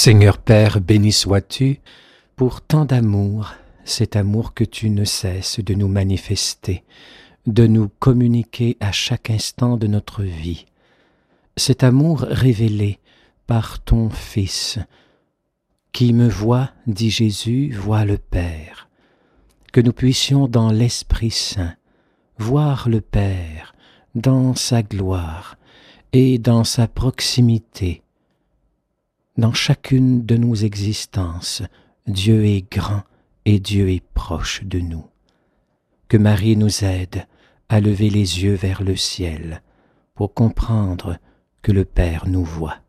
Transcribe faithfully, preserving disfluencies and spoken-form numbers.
Seigneur Père, béni sois-tu pour tant d'amour, cet amour que tu ne cesses de nous manifester, de nous communiquer à chaque instant de notre vie. Cet amour révélé par ton Fils. Qui me voit, dit Jésus, voit le Père. Que nous puissions dans l'Esprit Saint voir le Père dans sa gloire et dans sa proximité. Dans chacune de nos existences, Dieu est grand et Dieu est proche de nous. Que Marie nous aide à lever les yeux vers le ciel pour comprendre que le Père nous voit.